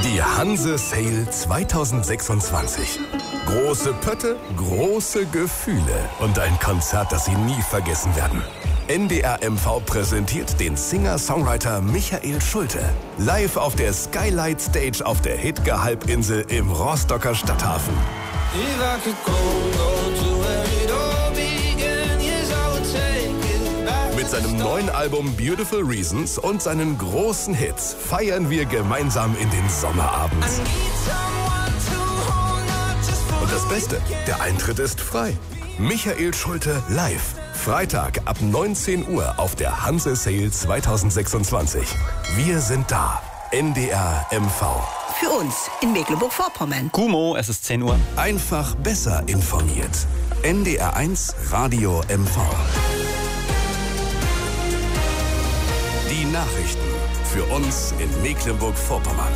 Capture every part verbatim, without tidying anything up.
Die Hanse Sale zwanzig sechsundzwanzig. Große Pötte, große Gefühle und ein Konzert, das Sie nie vergessen werden. N D R M V präsentiert den Singer-Songwriter Michael Schulte. Live auf der Skylight Stage auf der Hidge-Halbinsel im Rostocker Stadthafen. Mit seinem neuen Album Beautiful Reasons und seinen großen Hits feiern wir gemeinsam in den Sommerabend. Und das Beste, der Eintritt ist frei. Michael Schulte live. Freitag ab neunzehn Uhr auf der Hanse Sale zwanzig sechsundzwanzig. Wir sind da. N D R M V. Für uns in Mecklenburg-Vorpommern. Kumo, es ist zehn Uhr. Einfach besser informiert. N D R eins Radio M V. Die Nachrichten für uns in Mecklenburg-Vorpommern.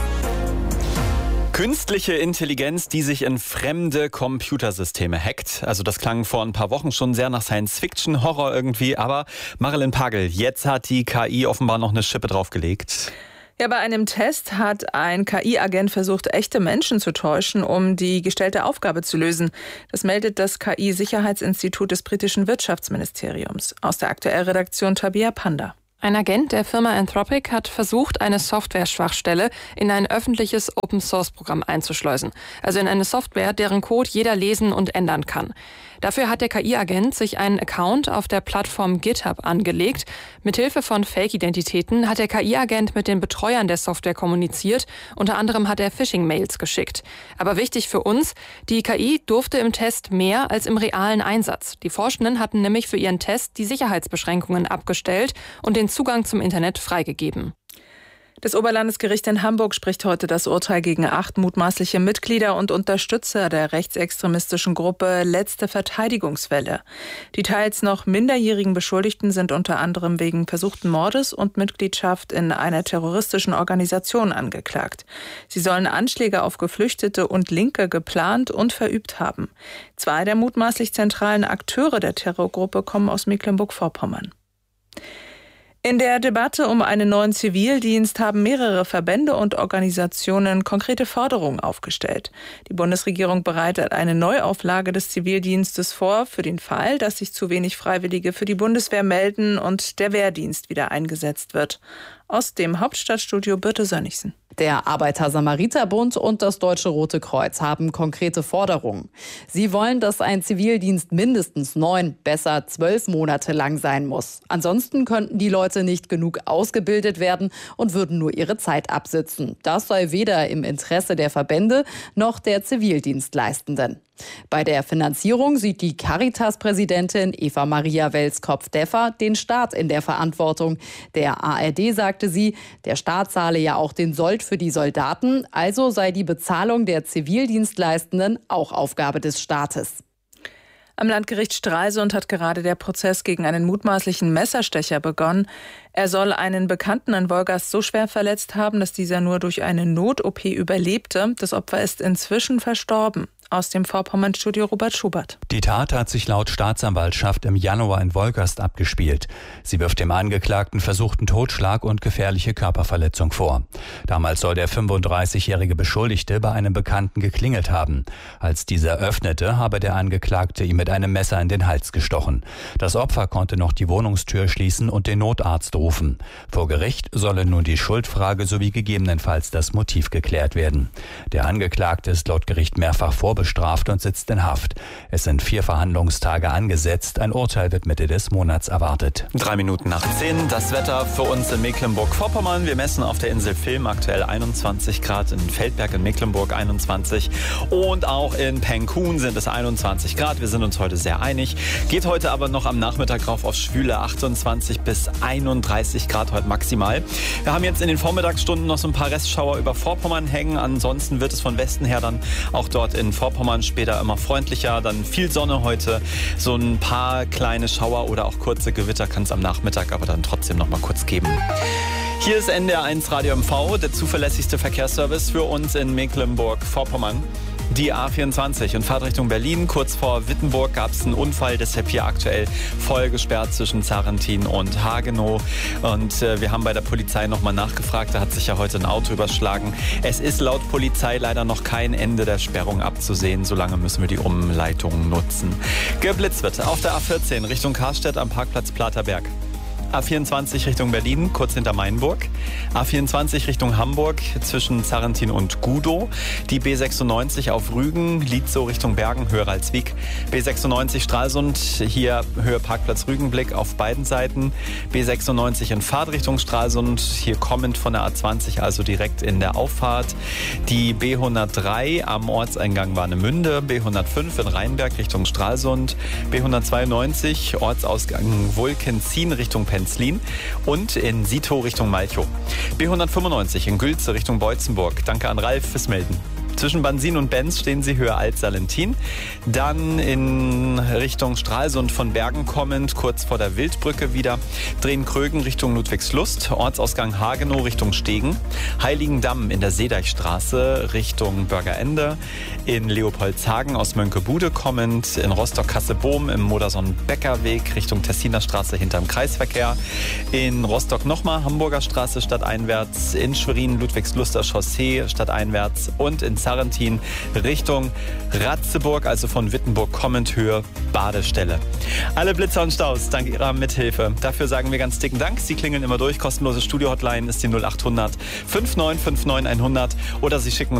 Künstliche Intelligenz, die sich in fremde Computersysteme hackt. Also das klang vor ein paar Wochen schon sehr nach Science-Fiction, Horror irgendwie. Aber Marilyn Pagel, jetzt hat die K I offenbar noch eine Schippe draufgelegt. Ja, bei einem Test hat ein K I-Agent versucht, echte Menschen zu täuschen, um die gestellte Aufgabe zu lösen. Das meldet das K I-Sicherheitsinstitut des britischen Wirtschaftsministeriums. Aus der Aktuellredaktion Tabea Panda. Ein Agent der Firma Anthropic hat versucht, eine Software-Schwachstelle in ein öffentliches Open-Source-Programm einzuschleusen. Also in eine Software, deren Code jeder lesen und ändern kann. Dafür hat der K I-Agent sich einen Account auf der Plattform GitHub angelegt. Mithilfe von Fake-Identitäten hat der K I-Agent mit den Betreuern der Software kommuniziert. Unter anderem hat er Phishing-Mails geschickt. Aber wichtig für uns, die K I durfte im Test mehr als im realen Einsatz. Die Forschenden hatten nämlich für ihren Test die Sicherheitsbeschränkungen abgestellt und den Zugang zum Internet freigegeben. Das Oberlandesgericht in Hamburg spricht heute das Urteil gegen acht mutmaßliche Mitglieder und Unterstützer der rechtsextremistischen Gruppe Letzte Verteidigungswelle. Die teils noch minderjährigen Beschuldigten sind unter anderem wegen versuchten Mordes und Mitgliedschaft in einer terroristischen Organisation angeklagt. Sie sollen Anschläge auf Geflüchtete und Linke geplant und verübt haben. Zwei der mutmaßlich zentralen Akteure der Terrorgruppe kommen aus Mecklenburg-Vorpommern. In der Debatte um einen neuen Zivildienst haben mehrere Verbände und Organisationen konkrete Forderungen aufgestellt. Die Bundesregierung bereitet eine Neuauflage des Zivildienstes vor, für den Fall, dass sich zu wenig Freiwillige für die Bundeswehr melden und der Wehrdienst wieder eingesetzt wird. Aus dem Hauptstadtstudio Birte Sönnigsen. Der Arbeiter-Samariter-Bund und das Deutsche Rote Kreuz haben konkrete Forderungen. Sie wollen, dass ein Zivildienst mindestens neun, besser zwölf Monate lang sein muss. Ansonsten könnten die Leute nicht genug ausgebildet werden und würden nur ihre Zeit absitzen. Das sei weder im Interesse der Verbände noch der Zivildienstleistenden. Bei der Finanzierung sieht die Caritas-Präsidentin Eva Maria Welskopf-Deffer den Staat in der Verantwortung. Der A R D sagte sie, der Staat zahle ja auch den Sold für die Soldaten, also sei die Bezahlung der Zivildienstleistenden auch Aufgabe des Staates. Am Landgericht Stralsund hat gerade der Prozess gegen einen mutmaßlichen Messerstecher begonnen. Er soll einen Bekannten in Wolgast so schwer verletzt haben, dass dieser nur durch eine Not-O P überlebte. Das Opfer ist inzwischen verstorben. Aus dem Vorpommern-Studio Robert Schubert. Die Tat hat sich laut Staatsanwaltschaft im Januar in Wolgast abgespielt. Sie wirft dem Angeklagten versuchten Totschlag und gefährliche Körperverletzung vor. Damals soll der fünfunddreißigjährige Beschuldigte bei einem Bekannten geklingelt haben. Als dieser öffnete, habe der Angeklagte ihm mit einem Messer in den Hals gestochen. Das Opfer konnte noch die Wohnungstür schließen und den Notarzt rufen. Vor Gericht solle nun die Schuldfrage sowie gegebenenfalls das Motiv geklärt werden. Der Angeklagte ist laut Gericht mehrfach vorbestraft und sitzt in Haft. Es sind vier Verhandlungstage angesetzt. Ein Urteil wird Mitte des Monats erwartet. Drei Minuten nach zehn. Das Wetter für uns in Mecklenburg-Vorpommern. Wir messen auf der Insel Vilm aktuell einundzwanzig Grad, in Feldberg in Mecklenburg einundzwanzig und auch in Penkun sind es einundzwanzig Grad. Wir sind uns heute sehr einig. Geht heute aber noch am Nachmittag rauf auf schwüle achtundzwanzig bis einunddreißig Grad heute maximal. Wir haben jetzt in den Vormittagsstunden noch so ein paar Restschauer über Vorpommern hängen. Ansonsten wird es von Westen her dann auch dort in Vorpommern später immer freundlicher, dann viel Sonne heute, so ein paar kleine Schauer oder auch kurze Gewitter kann es am Nachmittag aber dann trotzdem noch mal kurz geben. Hier ist N D R eins Radio M V, der zuverlässigste Verkehrsservice für uns in Mecklenburg-Vorpommern. Die A vierundzwanzig in Fahrtrichtung Berlin. Kurz vor Wittenburg gab es einen Unfall, deshalb hier aktuell voll gesperrt zwischen Zarentin und Hagenow. Und äh, wir haben bei der Polizei nochmal nachgefragt, da hat sich ja heute ein Auto überschlagen. Es ist laut Polizei leider noch kein Ende der Sperrung abzusehen. Solange müssen wir die Umleitung nutzen. Geblitzt wird auf der A vierzehn Richtung Karstedt am Parkplatz Platerberg. A vierundzwanzig Richtung Berlin, kurz hinter Mainburg. A vierundzwanzig Richtung Hamburg zwischen Zarentin und Gudow. Die B sechsundneunzig auf Rügen, Lietzow Richtung Bergen, Höhe Ralswiek. B sechsundneunzig Stralsund, hier Höhe Parkplatz Rügenblick auf beiden Seiten. B sechsundneunzig in Fahrtrichtung Stralsund, hier kommend von der A zwanzig, also direkt in der Auffahrt. Die B hundertdrei am Ortseingang Warnemünde. B hundertfünf in Rheinberg Richtung Stralsund. B hundertzweiundneunzig Ortsausgang Wulkenzin Richtung Penn und in Sito Richtung Malchow. B hundertfünfundneunzig in Gülze Richtung Beutzenburg. Danke an Ralf fürs Melden. Zwischen Bansin und Benz stehen Sie Höhe Alt-Salentin. Dann in Richtung Stralsund von Bergen kommend, kurz vor der Wildbrücke wieder. Drehen Krögen Richtung Ludwigslust. Ortsausgang Hagenow Richtung Stegen. Heiligendamm in der Seedeichstraße Richtung Bürgerende. In Leopoldshagen aus Mönckebude kommend. In Rostock-Kassel-Bohm im Modersohn-Becker-Weg Richtung Tessiner Straße hinterm Kreisverkehr. In Rostock nochmal Hamburger Straße stadteinwärts. In Schwerin Ludwigsluster Chaussee stadteinwärts. Und in Zarentin Richtung Ratzeburg, also von Wittenburg kommend, Höhe Badestelle. Alle Blitzer und Staus dank Ihrer Mithilfe. Dafür sagen wir ganz dicken Dank. Sie klingeln immer durch. Kostenlose Studio-Hotline ist die null acht hundert fünfundneunzig neun hundert oder Sie schicken uns